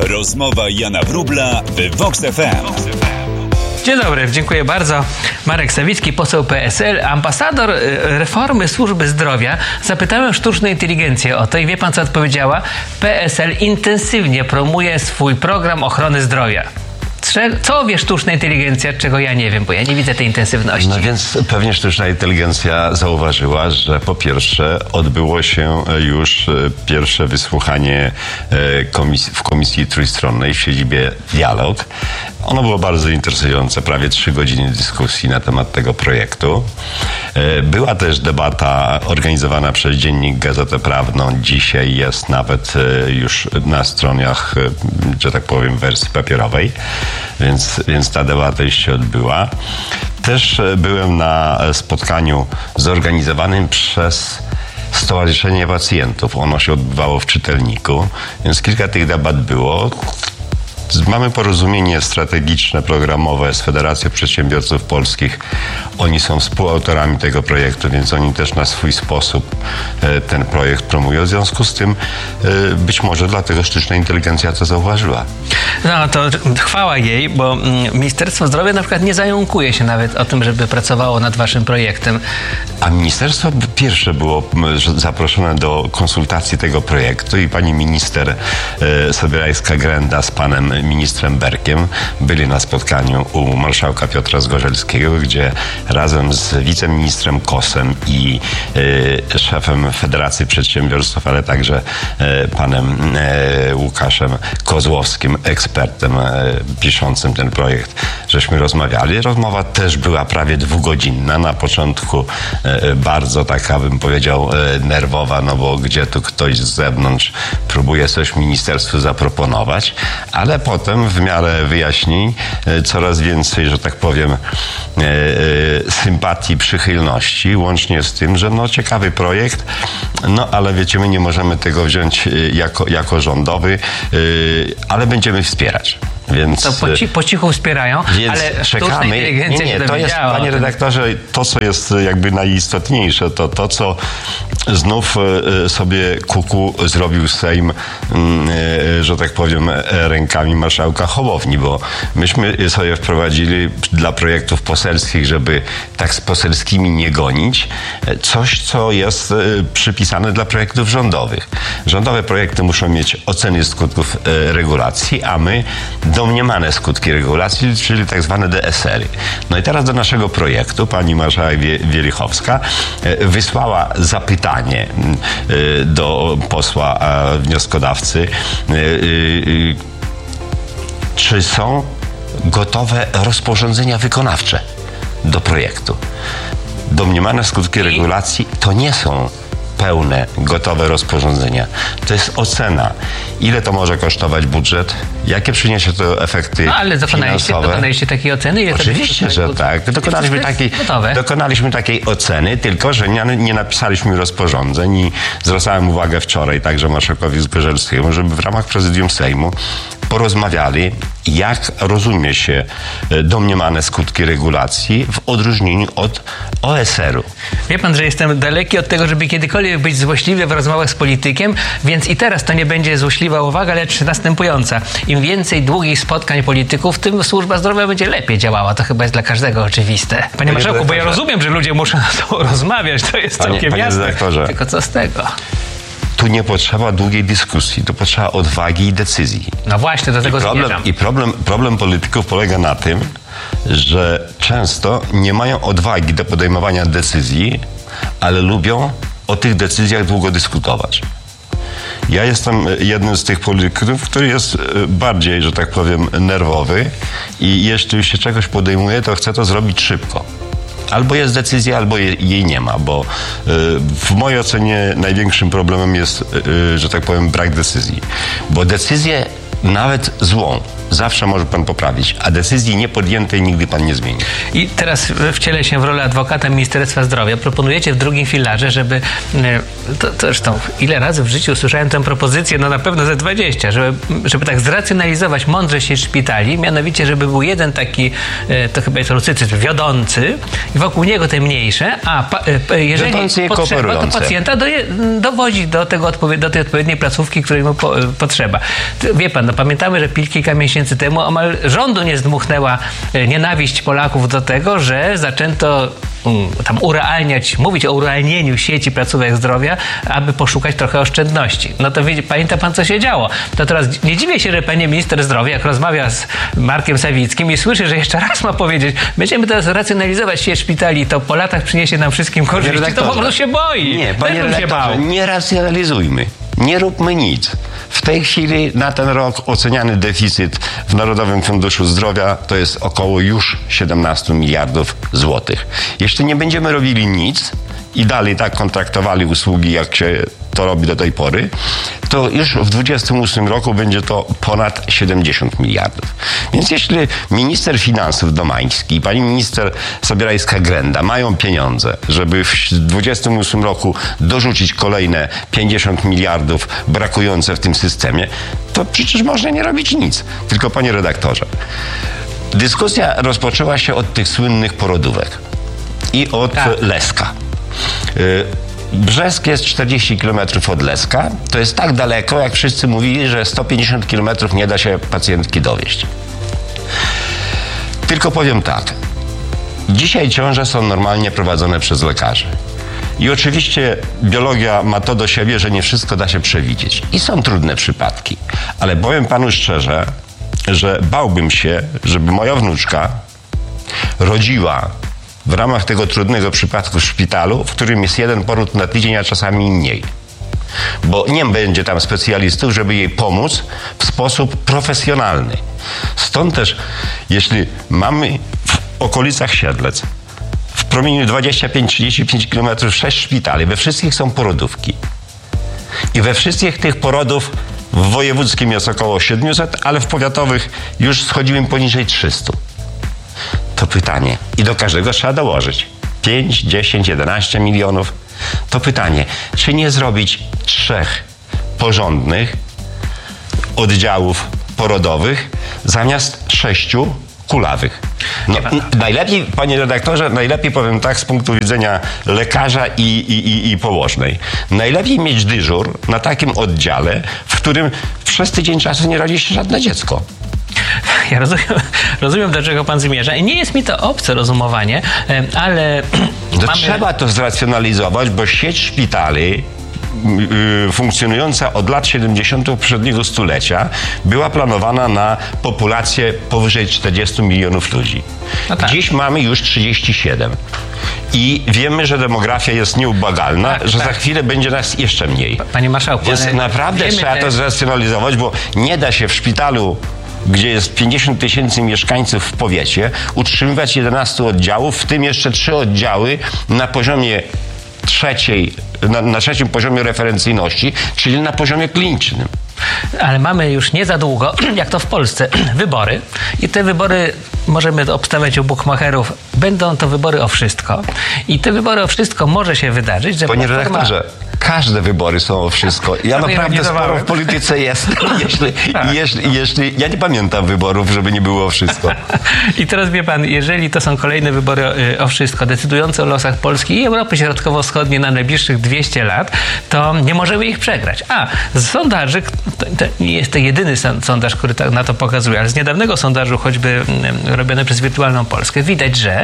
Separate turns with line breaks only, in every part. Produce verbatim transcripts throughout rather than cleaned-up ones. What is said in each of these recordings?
Rozmowa Jana Wróbla w Vox F M.
Dzień dobry, dziękuję bardzo. Marek Sawicki, poseł P S L, ambasador reformy służby zdrowia. Zapytałem sztuczną inteligencję o to i wie pan, co odpowiedziała? P S L intensywnie promuje swój program ochrony zdrowia. Co wie sztuczna inteligencja, czego ja nie wiem, bo ja nie widzę tej intensywności.
No więc pewnie sztuczna inteligencja zauważyła, że po pierwsze odbyło się już pierwsze wysłuchanie komisji, w Komisji Trójstronnej w siedzibie Dialog. Ono było bardzo interesujące, prawie trzy godziny dyskusji na temat tego projektu. Była też debata organizowana przez Dziennik Gazetę Prawną. Dzisiaj jest nawet już na stronach, że tak powiem, wersji papierowej. Więc, więc ta debata już się odbyła. Też byłem na spotkaniu zorganizowanym przez Stowarzyszenie Pacjentów. Ono się odbywało w Czytelniku, więc kilka tych debat było. Mamy porozumienie strategiczne, programowe z Federacją Przedsiębiorców Polskich. Oni są współautorami tego projektu, więc oni też na swój sposób ten projekt promują. W związku z tym być może dlatego sztuczna inteligencja to zauważyła.
No to chwała jej, bo Ministerstwo Zdrowia na przykład nie zająkuje się nawet o tym, żeby pracowało nad waszym projektem.
A ministerstwo pierwsze było zaproszone do konsultacji tego projektu i pani minister Sobierajska-Grenda z panem ministrem Berkiem byli na spotkaniu u marszałka Piotra Zgorzelskiego, gdzie razem z wiceministrem Kosem i y, szefem Federacji Przedsiębiorców, ale także y, panem y, Łukaszem Kozłowskim, ekspertem y, piszącym ten projekt, żeśmy rozmawiali. Rozmowa też była prawie dwugodzinna. Na początku y, bardzo taka, bym powiedział, y, nerwowa, no bo gdzie tu ktoś z zewnątrz próbuje coś ministerstwu zaproponować, ale potem w miarę wyjaśnień coraz więcej, że tak powiem, sympatii, przychylności, łącznie z tym, że no ciekawy projekt, no ale wiecie, my nie możemy tego wziąć jako, jako rządowy, ale będziemy wspierać. Więc,
to po, ci, po cichu wspierają,
więc
ale
czekamy. Nie, nie, to jest, panie redaktorze, to, co jest jakby najistotniejsze, to to, co znów sobie kuku zrobił Sejm, że tak powiem, rękami marszałka Hołowni, bo myśmy sobie wprowadzili dla projektów poselskich, żeby tak z poselskimi nie gonić, coś, co jest przypisane dla projektów rządowych. Rządowe projekty muszą mieć oceny skutków regulacji, a my domniemane skutki regulacji, czyli tak zwane D S R y. No i teraz do naszego projektu pani marszałek Wielichowska wysłała zapytanie do posła wnioskodawcy, czy są gotowe rozporządzenia wykonawcze do projektu. Domniemane skutki regulacji to nie są pełne, gotowe rozporządzenia. To jest ocena. Ile to może kosztować budżet? Jakie przyniesie to efekty
no, ale dokonaliście,
finansowe?
dokonaliście takiej oceny? Ile
Oczywiście, że tak. Dokonaliśmy takiej, dokonaliśmy takiej oceny, tylko że nie, nie napisaliśmy rozporządzeń i zwracałem uwagę wczoraj także marszałkowi Zgorzelskiemu, żeby w ramach prezydium Sejmu porozmawiali, jak rozumie się domniemane skutki regulacji w odróżnieniu od O S R u.
Wie pan, że jestem daleki od tego, żeby kiedykolwiek być złośliwy w rozmowach z politykiem, więc i teraz to nie będzie złośliwa uwaga, lecz następująca. Im więcej długich spotkań polityków, tym służba zdrowia będzie lepiej działała. To chyba jest dla każdego oczywiste. Panie, panie marszałku, bo ja rozumiem, że ludzie muszą na to rozmawiać, to jest
panie,
całkiem
panie
jasne.
Redaktorze.
Tylko co z tego?
Tu nie potrzeba długiej dyskusji, tu potrzeba odwagi i decyzji.
No właśnie, do tego
I problem,
zmierzam.
I problem, problem polityków polega na tym, że często nie mają odwagi do podejmowania decyzji, ale lubią o tych decyzjach długo dyskutować. Ja jestem jednym z tych polityków, który jest bardziej, że tak powiem, nerwowy i jeśli się czegoś podejmuje, to chce to zrobić szybko. Albo jest decyzja, albo jej nie ma, bo w mojej ocenie największym problemem jest, że tak powiem, brak decyzji. Bo decyzję nawet złą zawsze może pan poprawić, a decyzji niepodjętej nigdy pan nie zmieni.
I teraz wcielę się w rolę adwokata Ministerstwa Zdrowia. Proponujecie w drugim filarze, żeby, to, to zresztą ile razy w życiu słyszałem tę propozycję, no na pewno ze dwadzieścia, żeby, żeby tak zracjonalizować mądrze sieć szpitali, mianowicie, żeby był jeden taki, to chyba jest rucytyzm, wiodący i wokół niego te mniejsze, a pa, jeżeli potrzeba, to pacjenta do, dowozi do, tego, do tej odpowiedniej placówki, której mu po, potrzeba. Wie pan, no pamiętamy, że kilka miesięcy temu omal rządu nie zdmuchnęła nienawiść Polaków do tego, że zaczęto um, tam urealniać, mówić o urealnieniu sieci placówek zdrowia, aby poszukać trochę oszczędności. No to wie, pamięta pan, co się działo. To teraz nie dziwię się, że pani minister zdrowia, jak rozmawia z Markiem Sawickim i słyszy, że jeszcze raz ma powiedzieć, będziemy teraz racjonalizować sieć szpitali, to po latach przyniesie nam wszystkim korzyści, to po prostu się boi.
Nie, panie redaktorze, nie racjonalizujmy. Nie róbmy nic. W tej chwili na ten rok oceniany deficyt w Narodowym Funduszu Zdrowia to jest około już siedemnaście miliardów złotych. Jeśli nie będziemy robili nic i dalej tak kontraktowali usługi, jak się to robi do tej pory, to już w dwudziestym ósmym roku będzie to ponad siedemdziesiąt miliardów. Więc jeśli minister finansów Domański i pani minister Sobierajska-Grenda mają pieniądze, żeby w dwudziestym ósmym roku dorzucić kolejne pięćdziesiąt miliardów brakujące w tym systemie, to przecież można nie robić nic. Tylko, panie redaktorze, dyskusja rozpoczęła się od tych słynnych porodówek i od tak. Leska. Y Brzesk jest czterdzieści kilometrów od Leska. To jest tak daleko, jak wszyscy mówili, że sto pięćdziesiąt kilometrów nie da się pacjentki dowieźć. Tylko powiem tak. Dzisiaj ciąże są normalnie prowadzone przez lekarzy. I oczywiście biologia ma to do siebie, że nie wszystko da się przewidzieć. I są trudne przypadki. Ale powiem panu szczerze, że bałbym się, żeby moja wnuczka rodziła w ramach tego trudnego przypadku w szpitalu, w którym jest jeden poród na tydzień, a czasami mniej. Bo nie będzie tam specjalistów, żeby jej pomóc w sposób profesjonalny. Stąd też, jeśli mamy w okolicach Siedlec w promieniu dwadzieścia pięć do trzydziestu pięciu kilometrów sześć szpitali, we wszystkich są porodówki. I we wszystkich tych porodów w wojewódzkim jest około siedemset, ale w powiatowych już schodzimy poniżej trzystu. To pytanie. I do każdego trzeba dołożyć pięć, dziesięć, jedenaście milionów. To pytanie, czy nie zrobić trzech porządnych oddziałów porodowych zamiast sześciu kulawych? No, najlepiej, panie redaktorze, najlepiej powiem tak z punktu widzenia lekarza i, i, i, i położnej. Najlepiej mieć dyżur na takim oddziale, w którym przez tydzień czasu nie rodzi się żadne dziecko.
Ja rozumiem, rozumiem, do czego pan zmierza. I nie jest mi to obce rozumowanie, ale
no
mamy...
Trzeba to zracjonalizować, bo sieć szpitali yy, funkcjonująca od lat siedemdziesiątych poprzedniego stulecia była planowana na populację powyżej czterdziestu milionów ludzi. No tak. Dziś mamy już trzydzieści siedem. I wiemy, że demografia jest nieubłagalna, tak, że tak. za chwilę będzie nas jeszcze mniej.
Panie marszałku,
Więc
ale
naprawdę trzeba te... to zracjonalizować, bo nie da się w szpitalu, gdzie jest pięćdziesiąt tysięcy mieszkańców w powiecie, utrzymywać jedenastu oddziałów, w tym jeszcze trzy oddziały na poziomie trzeciej, na, na trzecim poziomie referencyjności, czyli na poziomie klinicznym.
Ale mamy już nie za długo, jak to w Polsce, wybory i te wybory możemy obstawiać u bukmacherów, będą to wybory o wszystko i te wybory o wszystko może się wydarzyć, że
Panie
platforma...
redaktorze, każde wybory są o wszystko. Ja
no
naprawdę sporo w polityce jestem. Jeśli, tak. jeśli, jeśli, ja nie pamiętam wyborów, żeby nie było o wszystko.
I teraz wie pan, jeżeli to są kolejne wybory o, o wszystko, decydujące o losach Polski i Europy Środkowo-Wschodniej na najbliższych dwieście lat, to nie możemy ich przegrać. A z sondaży, to, to nie jest to jedyny sondaż, który tak na to pokazuje, ale z niedawnego sondażu, choćby robione przez Wirtualną Polskę, widać, że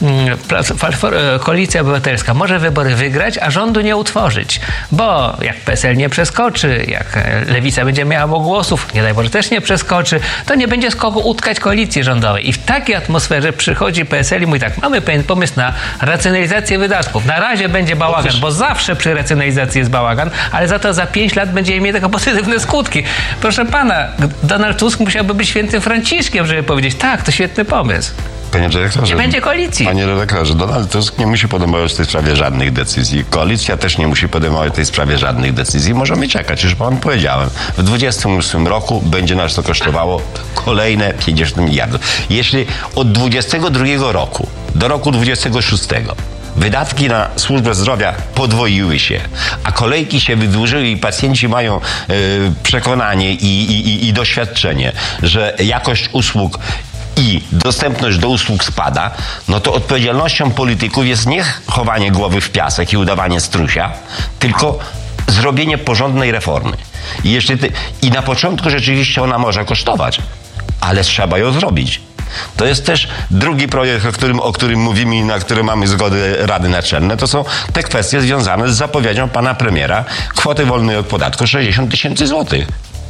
Koalicja Obywatelska może wybory wygrać, a rządu nie utworzyć. Bo jak P S L nie przeskoczy, jak Lewica będzie miała mało głosów, nie daj Boże też nie przeskoczy, to nie będzie z kogo utkać koalicji rządowej. I w takiej atmosferze przychodzi P S L i mówi tak, mamy pewien pomysł na racjonalizację wydatków. Na razie będzie bałagan, bo zawsze przy racjonalizacji jest bałagan, ale za to za pięć lat będziemy mieli tego pozytywne skutki. Proszę pana, Donald Tusk musiałby być świętym Franciszkiem, żeby powiedzieć, tak, to świetny pomysł.
Panie dyrektorze,
nie będzie koalicji.
Panie redaktorze, Donald Tusk nie musi podejmować w tej sprawie żadnych decyzji. Koalicja też nie musi podejmować w tej sprawie żadnych decyzji. Możemy czekać, już panu powiedziałem. W dwudziestym ósmym roku będzie nas to kosztowało kolejne pięćdziesiąt miliardów. Jeśli od dwudziestego drugiego roku do roku dwudziestego szóstego wydatki na służbę zdrowia podwoiły się, a kolejki się wydłużyły i pacjenci mają y, przekonanie i, i, i doświadczenie, że jakość usług i dostępność do usług spada, no to odpowiedzialnością polityków jest nie chowanie głowy w piasek i udawanie strusia, tylko zrobienie porządnej reformy. I, jeśli ty, i na początku rzeczywiście ona może kosztować, ale trzeba ją zrobić. To jest też drugi projekt, o którym, o którym mówimy i na który mamy zgodę Rady Naczelne. To są te kwestie związane z zapowiedzią pana premiera kwoty wolnej od podatku sześćdziesiąt tysięcy złotych.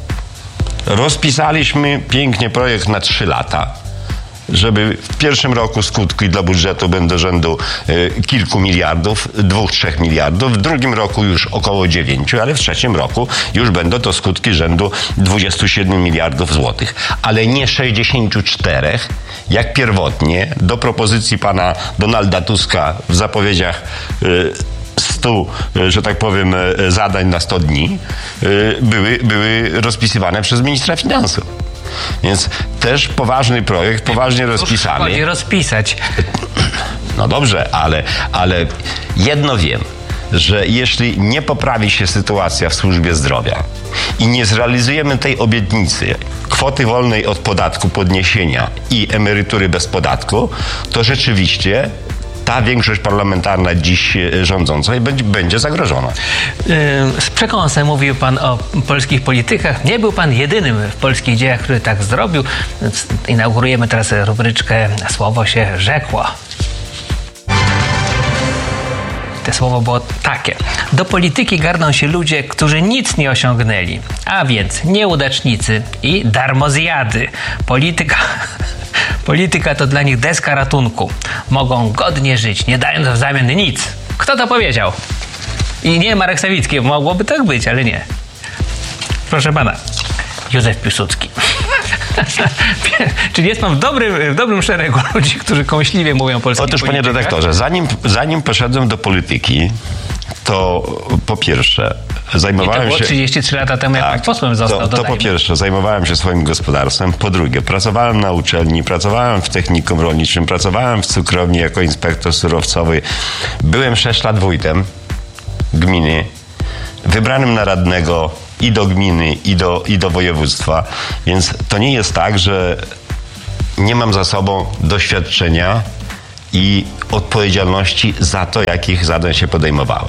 Rozpisaliśmy pięknie projekt na trzy lata, żeby w pierwszym roku skutki dla budżetu będą rzędu y, kilku miliardów, dwóch, trzech miliardów, w drugim roku już około dziewięciu, ale w trzecim roku już będą to skutki rzędu dwudziestu siedmiu miliardów złotych. Ale nie sześćdziesięciu czterech, jak pierwotnie do propozycji pana Donalda Tuska w zapowiedziach y, stu, że tak powiem, zadań na sto dni y, były, były rozpisywane przez ministra finansów. Więc też poważny projekt, poważnie rozpisany.
Chodzi rozpisać.
No dobrze, ale, ale jedno wiem, że jeśli nie poprawi się sytuacja w służbie zdrowia i nie zrealizujemy tej obietnicy kwoty wolnej od podatku podniesienia i emerytury bez podatku, to rzeczywiście ta większość parlamentarna dziś rządząca będzie, będzie zagrożona.
Z przekąsem mówił pan o polskich politykach. Nie był pan jedynym w polskich dziejach, który tak zrobił. Inaugurujemy teraz rubryczkę Słowo się rzekło. Te słowo było takie. Do polityki garną się ludzie, którzy nic nie osiągnęli. A więc nieudacznicy i darmozjady. Polityka... Polityka to dla nich deska ratunku. Mogą godnie żyć, nie dając w zamian nic. Kto to powiedział? I nie Marek Sawicki. Mogłoby tak być, ale nie. Proszę pana. Józef Piłsudski. Czyli jest pan w dobrym, w dobrym szeregu ludzi, którzy kąśliwie mówią polskiego.
Otóż, panie redaktorze, zanim, zanim poszedłem do polityki, to po pierwsze zajmowałem
I to było
się...
trzydzieści trzy lata temu, jak
tak,
pan posłem został,
to, to po pierwsze zajmowałem się swoim gospodarstwem, po drugie pracowałem na uczelni, pracowałem w technikum rolniczym, pracowałem w cukrowni jako inspektor surowcowy. Byłem sześć lat wójtem gminy, wybranym na radnego i do gminy, i do, i do województwa. Więc to nie jest tak, że nie mam za sobą doświadczenia i odpowiedzialności za to, jakich zadań się podejmowałem.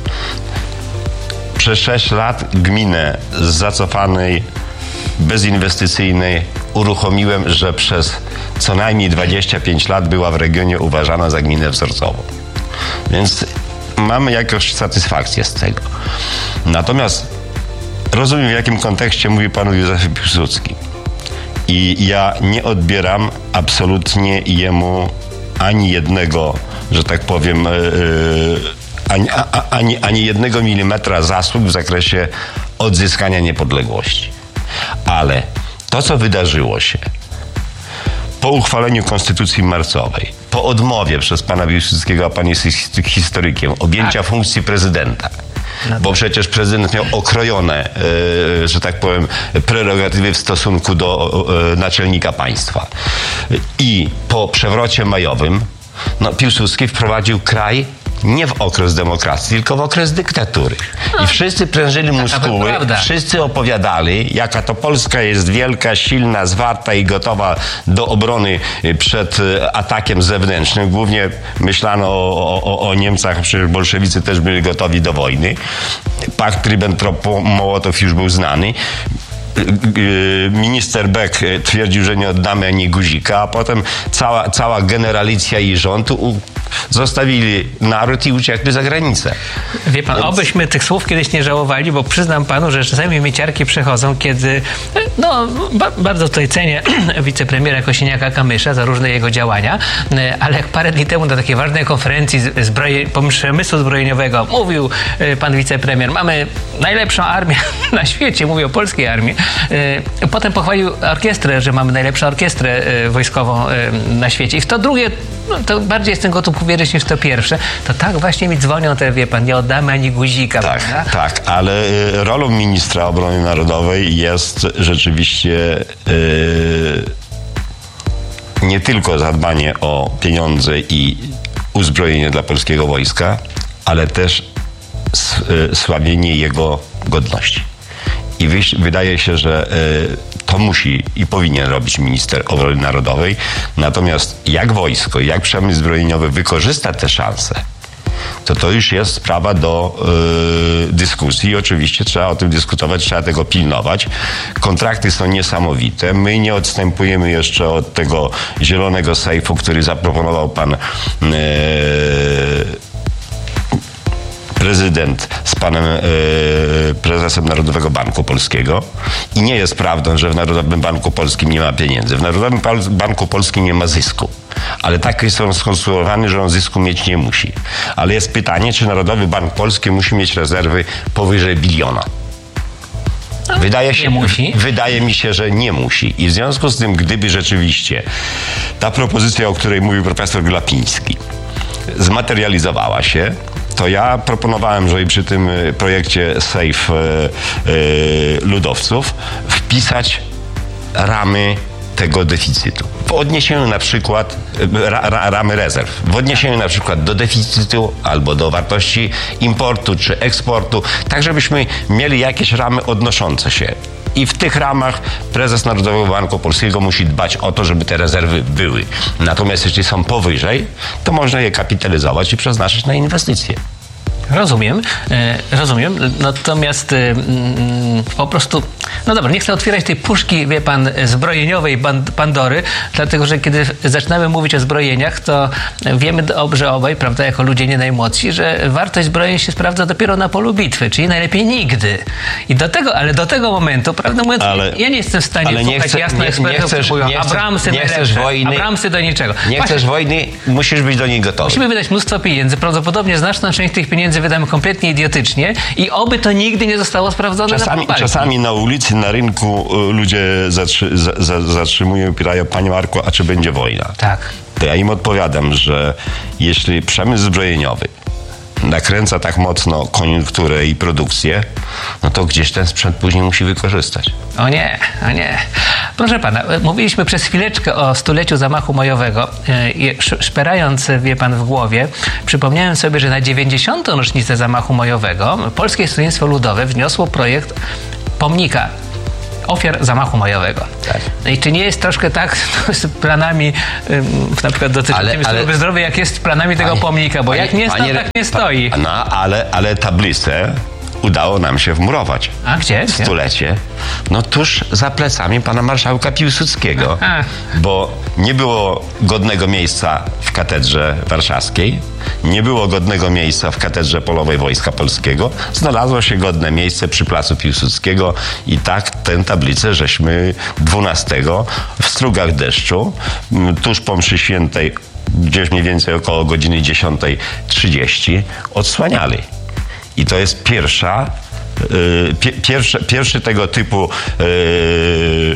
Przez sześć lat gminę z zacofanej, bezinwestycyjnej uruchomiłem, że przez co najmniej dwadzieścia pięć lat była w regionie uważana za gminę wzorcową. Więc mamy jakąś satysfakcję z tego. Natomiast rozumiem, w jakim kontekście mówi pan Józef Piłsudski. I ja nie odbieram absolutnie jemu ani jednego, że tak powiem, yy, ani, a, ani, ani jednego milimetra zasług w zakresie odzyskania niepodległości. Ale to, co wydarzyło się po uchwaleniu Konstytucji marcowej, po odmowie przez pana Piłsudskiego, a pan jest historykiem, objęcia tak. funkcji prezydenta, no bo przecież prezydent miał okrojone, yy, że tak powiem, prerogatywy w stosunku do yy, naczelnika państwa. I po przewrocie majowym no, Piłsudski wprowadził kraj nie w okres demokracji, tylko w okres dyktatury. I wszyscy prężyli muskuły, wszyscy opowiadali, jaka to Polska jest wielka, silna, zwarta i gotowa do obrony przed atakiem zewnętrznym. Głównie myślano o, o, o Niemcach, przecież bolszewicy też byli gotowi do wojny. Pakt Ribbentrop-Mołotow już był znany. Minister Beck twierdził, że nie oddamy ani guzika, a potem cała, cała generalicja i rząd u, zostawili naród i uciekli za granicę.
Wie pan, Więc... obyśmy tych słów kiedyś nie żałowali, bo przyznam panu, że czasami mi ciarki przychodzą, kiedy no, ba bardzo tutaj cenię wicepremiera Kosiniaka-Kamysza za różne jego działania, ale jak parę dni temu na takiej ważnej konferencji zbroje, przemysłu zbrojeniowego mówił pan wicepremier, mamy najlepszą armię na świecie, mówił o polskiej armii, Potem pochwalił orkiestrę, że mamy najlepszą orkiestrę wojskową na świecie. I w to drugie, no, to bardziej jestem gotów uwierzyć niż w to pierwsze. To tak właśnie mi dzwonią te, wie pan, nie oddamy ani guzika.
Tak,
prawda?
tak, ale rolą ministra obrony narodowej jest rzeczywiście yy, nie tylko zadbanie o pieniądze i uzbrojenie dla polskiego wojska, ale też sławienie jego godności. I wydaje się, że to musi i powinien robić minister obrony narodowej. Natomiast jak wojsko, jak przemysł zbrojeniowy wykorzysta te szanse, to to już jest sprawa do y, dyskusji i oczywiście trzeba o tym dyskutować, trzeba tego pilnować. Kontrakty są niesamowite. My nie odstępujemy jeszcze od tego zielonego sejfu, który zaproponował pan y, prezydent z panem e, prezesem Narodowego Banku Polskiego i nie jest prawdą, że w Narodowym Banku Polskim nie ma pieniędzy. W Narodowym Banku Polskim nie ma zysku. Ale tak są skonstruowane, że on zysku mieć nie musi. Ale jest pytanie, czy Narodowy Bank Polski musi mieć rezerwy powyżej biliona. Wydaje się,
musi.
wydaje mi się, że nie musi. I w związku z tym, gdyby rzeczywiście ta propozycja, o której mówił profesor Glapiński, zmaterializowała się, to ja proponowałem, żeby przy tym projekcie Safe yy, yy, ludowców wpisać ramy tego deficytu. W odniesieniu na przykład ra, ra, ramy rezerw, w odniesieniu na przykład do deficytu albo do wartości importu czy eksportu, tak żebyśmy mieli jakieś ramy odnoszące się. I w tych ramach prezes Narodowego Banku Polskiego musi dbać o to, żeby te rezerwy były. Natomiast jeśli są powyżej, to można je kapitalizować i przeznaczyć na inwestycje.
Rozumiem, e, rozumiem, natomiast e, mm, po prostu, no dobra, nie chcę otwierać tej puszki, wie pan, zbrojeniowej Pandory, dlatego, że kiedy zaczynamy mówić o zbrojeniach, to wiemy dobrze obaj, prawda, jako ludzie nie najmłodsi, że wartość zbrojeń się sprawdza dopiero na polu bitwy, czyli najlepiej nigdy. I do tego, ale do tego momentu, prawdę mówiąc, ale, ja nie jestem w stanie słuchać jasno ekspertów, którzy mówią, Abramsy najlepsze, wojny, Abramsy do niczego.
Nie
Właśnie,
chcesz wojny, musisz być do niej gotowy.
Musimy wydać mnóstwo pieniędzy, prawdopodobnie znaczną część tych pieniędzy wydamy kompletnie idiotycznie i oby to nigdy nie zostało sprawdzone
czasami,
na
czasami na ulicy, na rynku ludzie zatrzy, za, za, zatrzymują i pytają, panie Marku, a czy będzie wojna?
Tak.
To ja im odpowiadam, że jeśli przemysł zbrojeniowy nakręca tak mocno koniunkturę i produkcję, no to gdzieś ten sprzęt później musi wykorzystać.
O nie, o nie. Proszę pana, mówiliśmy przez chwileczkę o stuleciu zamachu majowego i szperając, wie pan, w głowie, przypomniałem sobie, że na dziewięćdziesiątą rocznicę zamachu majowego Polskie Stronnictwo Ludowe wniosło projekt pomnika ofiar zamachu majowego. Tak. No i czy nie jest troszkę tak z planami na przykład dotyczącymi służby zdrowia, jak jest z planami tego panie, pomnika, bo panie, jak nie jest, panie, tak nie stoi.
No, ale, ale tablicę udało nam się wmurować.
A gdzie?
W stulecie. No tuż za plecami pana marszałka Piłsudskiego. Aha. Bo nie było godnego miejsca w katedrze warszawskiej, nie było godnego miejsca w katedrze polowej Wojska Polskiego. Znalazło się godne miejsce przy placu Piłsudskiego i tak tę tablicę żeśmy dwunastego w strugach deszczu, tuż po mszy świętej, gdzieś mniej więcej około godziny dziesiątej trzydzieści odsłaniali. I to jest pierwsza, yy, pie, pierwszy, pierwszy tego typu yy,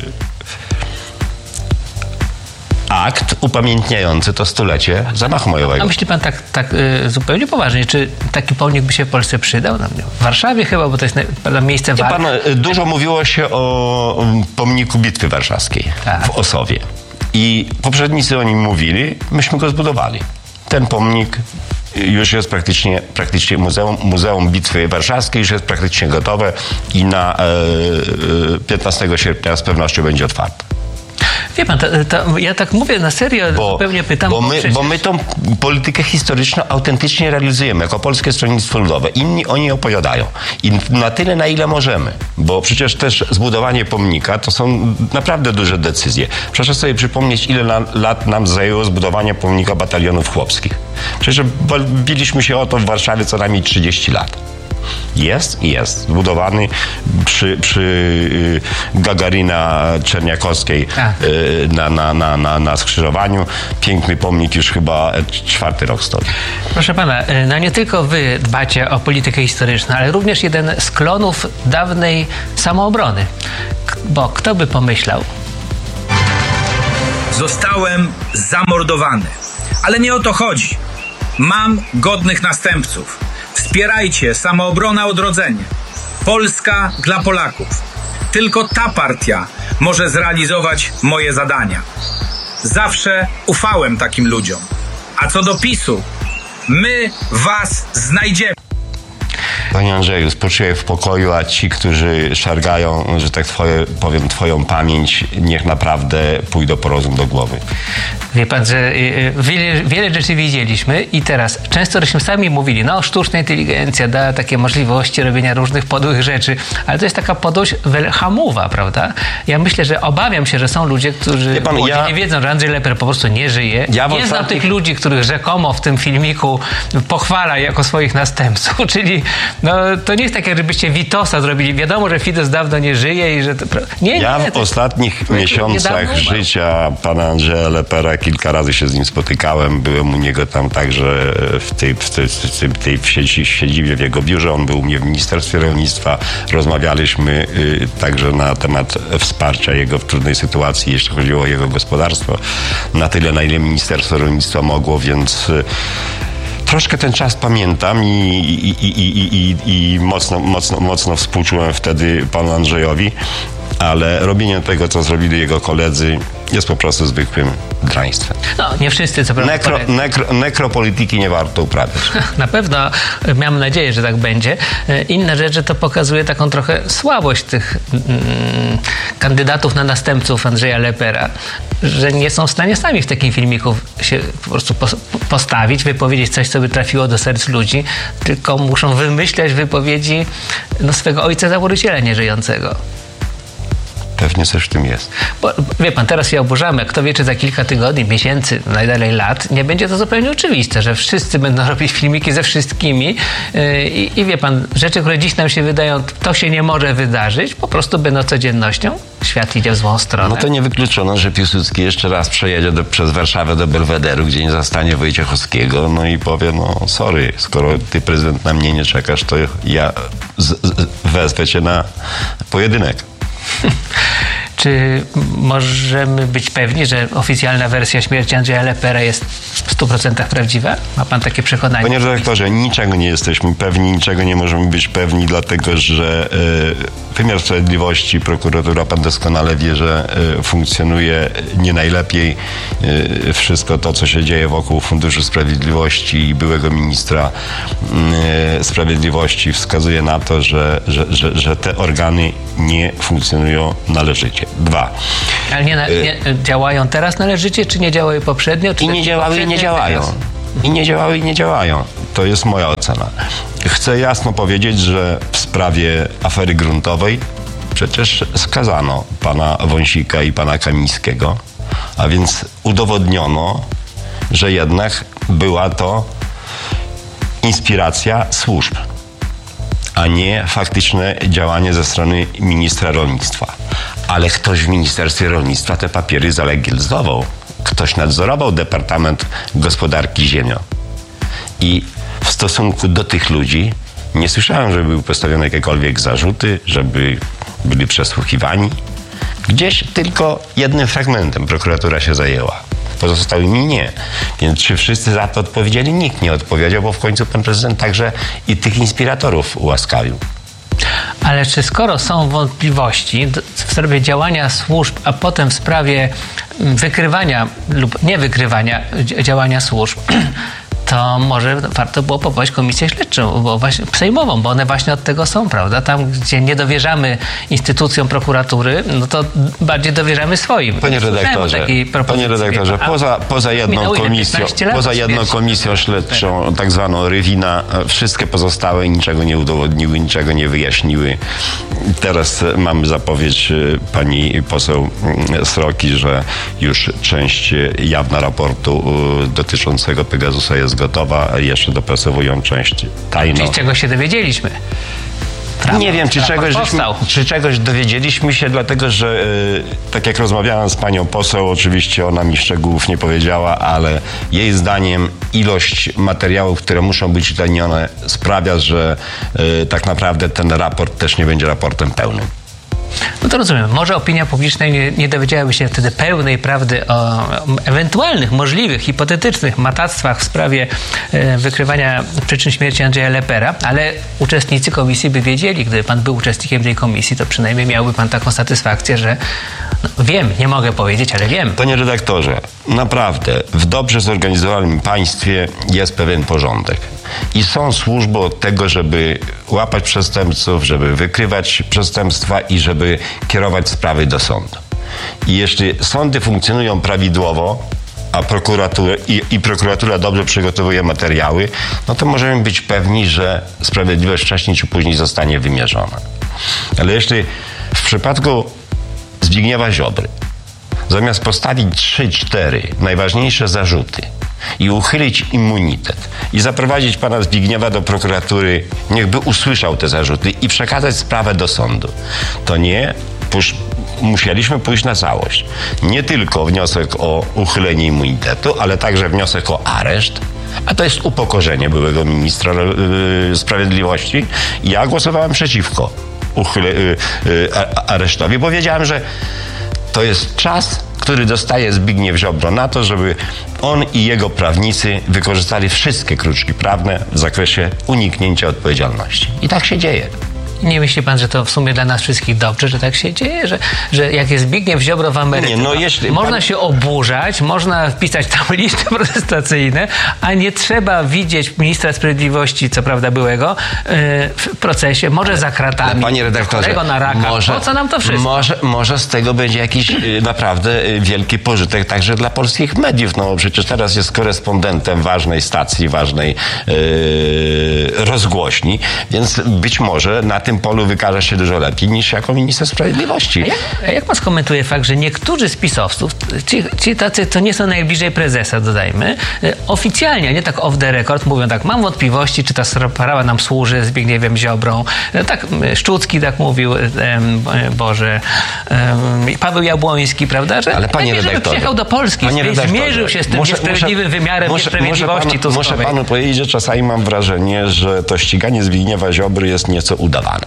akt upamiętniający to stulecie zamachu majowego.
A myśli pan tak, tak yy, zupełnie poważnie, czy taki pomnik by się w Polsce przydał? W Warszawie chyba, bo to jest na, miejsce walki.
Pan, dużo mówiło się o pomniku Bitwy Warszawskiej tak. w Osowie. I poprzednicy o nim mówili, myśmy go zbudowali. Ten pomnik już jest praktycznie, praktycznie muzeum, muzeum Bitwy Warszawskiej, już jest praktycznie gotowe i na e, piętnastego sierpnia z pewnością będzie otwarte.
Wie pan, to, to ja tak mówię na serio, bo, zupełnie pytam.
Bo my, przecież... bo my tą politykę historyczną autentycznie realizujemy jako Polskie Stronnictwo Ludowe. Inni o niej opowiadają. I na tyle, na ile możemy. Bo przecież też zbudowanie pomnika to są naprawdę duże decyzje. Proszę sobie przypomnieć, ile na, lat nam zajęło zbudowanie pomnika batalionów chłopskich. Przecież biliśmy się o to w Warszawie co najmniej trzydzieści lat. Jest i jest. Zbudowany przy, przy Gagarina Czerniakowskiej na, na, na, na, na skrzyżowaniu. Piękny pomnik już chyba czwarty rok stoi.
Proszę pana, no nie tylko wy dbacie o politykę historyczną, ale również jeden z klonów dawnej samoobrony. bo kto by pomyślał?
Zostałem zamordowany. Ale nie o to chodzi. Mam godnych następców. Wspierajcie Samoobrona Odrodzenie. Polska dla Polaków. Tylko ta partia może zrealizować moje zadania. Zawsze ufałem takim ludziom. A co do PiSu, my was znajdziemy.
Panie Andrzeju, spoczyję w pokoju, a ci, którzy szargają, że tak twoje, powiem, twoją pamięć, niech naprawdę pójdą po rozum do głowy.
Wie pan, że wiele, wiele rzeczy widzieliśmy i teraz często żeśmy sami mówili, no sztuczna inteligencja da takie możliwości robienia różnych podłych rzeczy, ale to jest taka podłość hamowa, prawda? Ja myślę, że obawiam się, że są ludzie, którzy
pan, ja...
nie wiedzą, że Andrzej Leper po prostu nie żyje.
Ja
nie znam tych ludzi, których rzekomo w tym filmiku pochwala jako swoich następców, czyli no, to nie jest tak, jakbyście Witosa zrobili. Wiadomo, że Fidesz dawno nie żyje i że... To... Nie,
ja
nie,
w ostatnich miesiącach życia pana Andrzeja Lepera kilka razy się z nim spotykałem. Byłem u niego tam także w tej, w tej, w tej, tej w siedzibie w jego biurze. On był u mnie w Ministerstwie Rolnictwa. Rozmawialiśmy y, także na temat wsparcia jego w trudnej sytuacji, jeśli chodziło o jego gospodarstwo. Na tyle, na ile Ministerstwo Rolnictwa mogło, więc... Y, Troszkę ten czas pamiętam i, i, i, i, i, i mocno, mocno, mocno współczułem wtedy panu Andrzejowi, ale robienie tego, co zrobili jego koledzy, jest po prostu zwykłym draństwem.
No, nie wszyscy, co prawda.
Nekro, nekro, nekropolityki nie warto uprawiać.
Na pewno, mam nadzieję, że tak będzie. Inna rzecz, że to pokazuje taką trochę słabość tych mm, kandydatów na następców Andrzeja Lepera, że nie są w stanie sami w takim filmiku się po prostu postawić, wypowiedzieć coś, co by trafiło do serc ludzi, tylko muszą wymyślać wypowiedzi no, swego ojca założyciela nieżyjącego.
Pewnie coś w tym jest.
Bo, wie pan, teraz się oburzamy. Kto wie, czy za kilka tygodni, miesięcy, najdalej lat, nie będzie to zupełnie oczywiste, że wszyscy będą robić filmiki ze wszystkimi yy, i, i wie pan, rzeczy, które dziś nam się wydają, to się nie może wydarzyć, po prostu będą codziennością. Świat idzie w złą stronę.
No to nie wykluczono, że Piłsudski jeszcze raz przejedzie do, przez Warszawę do Belwederu, gdzie nie zastanie Wojciechowskiego, no i powie, no sorry, skoro ty prezydent na mnie nie czekasz, to ja z, z, wezwę cię na pojedynek.
Czy możemy być pewni, że oficjalna wersja śmierci Andrzeja Lepera jest w stu procentach prawdziwa? Ma pan takie przekonanie?
Panie redaktorze, niczego nie jesteśmy pewni, niczego nie możemy być pewni, dlatego że y, wymiar sprawiedliwości, prokuratura, pan doskonale wie, że y, funkcjonuje nie najlepiej. Y, wszystko to, co się dzieje wokół Funduszu Sprawiedliwości i byłego ministra y, sprawiedliwości wskazuje na to, że, że, że, że te organy nie funkcjonują należycie. Dwa.
Ale nie, nie działają teraz należycie, czy nie działały poprzednio? Czy
I nie działały i nie działają. Teraz? I nie działały i nie działają. To jest moja ocena. Chcę jasno powiedzieć, że w sprawie afery gruntowej przecież skazano pana Wąsika i pana Kamińskiego, a więc udowodniono, że jednak była to inspiracja służb, a nie faktyczne działanie ze strony ministra rolnictwa. Ale ktoś w Ministerstwie Rolnictwa te papiery zalegalizował. Ktoś nadzorował Departament Gospodarki Ziemią. I w stosunku do tych ludzi nie słyszałem, żeby były postawione jakiekolwiek zarzuty, żeby byli przesłuchiwani. Gdzieś tylko jednym fragmentem prokuratura się zajęła. Pozostałymi nie. Więc czy wszyscy za to odpowiedzieli? Nikt nie odpowiedział, bo w końcu pan prezydent także i tych inspiratorów ułaskawił.
Ale czy skoro są wątpliwości w sprawie działania służb, a potem w sprawie wykrywania lub niewykrywania działania służb, to może warto było powołać komisję śledczą, bo właśnie, sejmową, bo one właśnie od tego są, prawda? Tam, gdzie nie dowierzamy instytucjom prokuratury, no to bardziej dowierzamy swoim.
Panie redaktorze, panie redaktorze, poza, poza jedną komisją, poza jedną komisją śledczą, tak zwaną Rywina, wszystkie pozostałe niczego nie udowodniły, niczego nie wyjaśniły. Teraz mamy zapowiedź pani poseł Sroki, że już część jawna raportu dotyczącego Pegasusa jest gotowa, a jeszcze dopracowują część tajną.
Czyli czego się dowiedzieliśmy? Prawo,
nie wiem, czy czegoś, żeśmy, czy czegoś dowiedzieliśmy się, dlatego że yy, tak jak rozmawiałem z panią poseł, oczywiście ona mi szczegółów nie powiedziała, ale jej zdaniem ilość materiałów, które muszą być utajnione, sprawia, że yy, tak naprawdę ten raport też nie będzie raportem pełnym.
no to rozumiem, może opinia publiczna nie, nie dowiedziałaby się wtedy pełnej prawdy o ewentualnych, możliwych, hipotetycznych matactwach w sprawie e, wykrywania przyczyn śmierci Andrzeja Lepera, ale uczestnicy komisji by wiedzieli, gdyby pan był uczestnikiem tej komisji, to przynajmniej miałby pan taką satysfakcję, że no, wiem, nie mogę powiedzieć, ale wiem.
Panie redaktorze, naprawdę w dobrze zorganizowanym państwie jest pewien porządek. I są służby od tego, żeby łapać przestępców, żeby wykrywać przestępstwa i żeby kierować sprawy do sądu. I jeśli sądy funkcjonują prawidłowo, a prokuratura, i, i prokuratura dobrze przygotowuje materiały, no to możemy być pewni, że sprawiedliwość wcześniej czy później zostanie wymierzona. Ale jeśli w przypadku Zbigniewa Ziobry zamiast postawić trzy, cztery najważniejsze zarzuty i uchylić immunitet i zaprowadzić pana Zbigniewa do prokuratury, niechby usłyszał te zarzuty i przekazać sprawę do sądu, to nie, pusz, musieliśmy pójść na całość. Nie tylko wniosek o uchylenie immunitetu, ale także wniosek o areszt, a to jest upokorzenie byłego ministra yy, sprawiedliwości. Ja głosowałem przeciwko uchyle, yy, yy, aresztowi, bo wiedziałem, że to jest czas, który dostaje Zbigniew Ziobro na to, żeby on i jego prawnicy wykorzystali wszystkie kruczki prawne w zakresie uniknięcia odpowiedzialności. I tak się dzieje.
Nie myśli pan, że to w sumie dla nas wszystkich dobrze, że tak się dzieje? Że, że jak jest Zbigniew Ziobro w Ameryce,
nie, no jeśli
można
pan...
się oburzać, można wpisać tam listy protestacyjne, a nie trzeba widzieć ministra sprawiedliwości, co prawda byłego, w procesie, może za kratami.
Panie redaktorze,
na raka.
może,
po co nam to wszystko?
Może, może z tego będzie jakiś naprawdę wielki pożytek także dla polskich mediów. No przecież teraz jest korespondentem ważnej stacji, ważnej yy, rozgłośni, więc być może na tym polu wykaże się dużo lepiej niż jako minister sprawiedliwości.
A jak, a jak pan skomentuje fakt, że niektórzy z pisowców, ci, ci tacy, co nie są najbliżej prezesa, dodajmy, oficjalnie, nie tak off the record, mówią tak, mam wątpliwości, czy ta sprawa nam służy Zbigniewem Ziobrą. Tak, Szczucki tak mówił, Boże, Paweł Jabłoński, prawda? Że
ale panie
redaktorze, żeby przyjechał do Polski, zmierzył się z tym muszę, niesprawiedliwym muszę, wymiarem muszę, niesprawiedliwości
muszę, muszę panu powiedzieć, że czasami mam wrażenie, że to ściganie Zbigniewa Ziobry jest nieco udawane.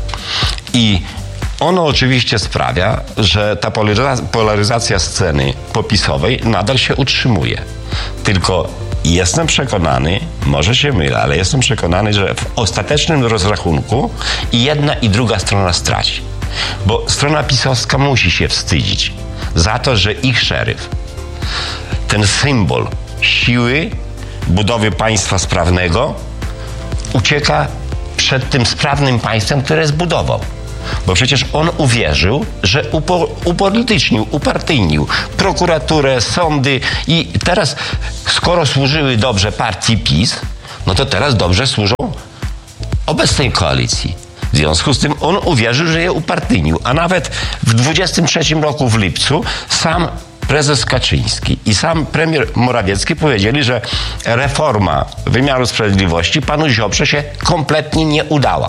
I ono oczywiście sprawia, że ta polaryzacja sceny popisowej nadal się utrzymuje. Tylko jestem przekonany, może się mylę, ale jestem przekonany, że w ostatecznym rozrachunku i jedna i druga strona straci. Bo strona pisowska musi się wstydzić za to, że ich szeryf, ten symbol siły, budowy państwa sprawnego, ucieka przed tym sprawnym państwem, które zbudował. Bo przecież on uwierzył, że upo, upolitycznił, upartyjnił prokuraturę, sądy i teraz, skoro służyły dobrze partii PiS, no to teraz dobrze służą obecnej koalicji. W związku z tym on uwierzył, że je upartyjnił. A nawet w dwudziestym trzecim roku w lipcu sam prezes Kaczyński i sam premier Morawiecki powiedzieli, że reforma wymiaru sprawiedliwości panu Ziobrze się kompletnie nie udała.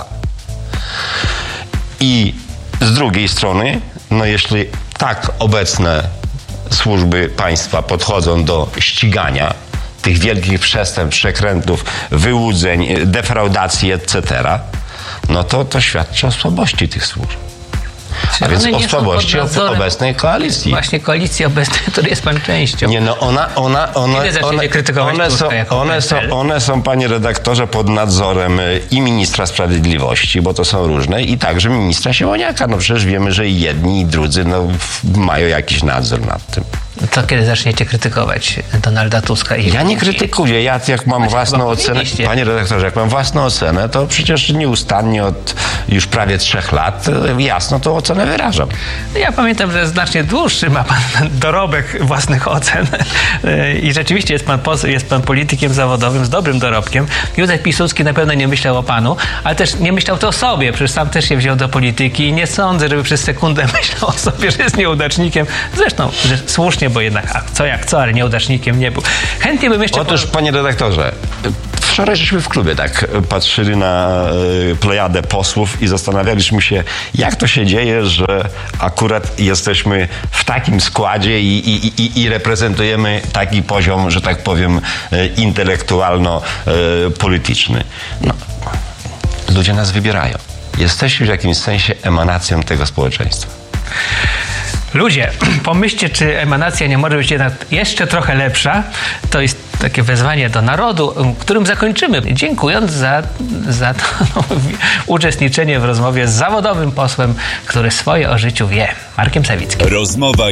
I z drugiej strony, no jeśli tak obecne służby państwa podchodzą do ścigania tych wielkich przestępstw, przekrętów, wyłudzeń, defraudacji, et cetera, no to to świadczy o słabości tych służb. A więc o słabości obecnej koalicji.
Właśnie koalicji obecnej, której jest pan częścią.
Nie, no ona, ona, ona,
Kiedy
one,
krytykować
one, są, one, są, one są, panie redaktorze, pod nadzorem i ministra sprawiedliwości, bo to są różne, i także ministra Siemoniaka. No przecież wiemy, że i jedni, i drudzy no, mają jakiś nadzór nad tym.
To kiedy zaczniecie krytykować Donalda Tuska? I
ja nie krytykuję. Ja jak mam własną ocenę, panie redaktorze, jak mam własną ocenę, to przecież nieustannie od już prawie trzech lat jasno tą ocenę wyrażam.
Ja pamiętam, że znacznie dłuższy ma pan dorobek własnych ocen i rzeczywiście jest pan, jest pan politykiem zawodowym z dobrym dorobkiem. Józef Piłsudski na pewno nie myślał o panu, ale też nie myślał to o sobie, przecież sam też się wziął do polityki i nie sądzę, żeby przez sekundę myślał o sobie, że jest nieudacznikiem. Zresztą, że słusznie, bo jednak a co jak co, ale nieudacznikiem nie był. Chętnie bym jeszcze...
Otóż, panie redaktorze, wczoraj żeśmy w klubie tak patrzyli na plejadę posłów i zastanawialiśmy się, jak to się dzieje, że akurat jesteśmy w takim składzie i, i, i, i reprezentujemy taki poziom, że tak powiem, intelektualno-polityczny. No, ludzie nas wybierają. jesteśmy w jakimś sensie emanacją tego społeczeństwa.
Ludzie, pomyślcie, czy emanacja nie może być jednak jeszcze trochę lepsza. To jest takie wezwanie do narodu, którym zakończymy, dziękując za, za to no, uczestniczenie w rozmowie z zawodowym posłem, który swoje o życiu wie. Markiem Sawickim.
Rozmowa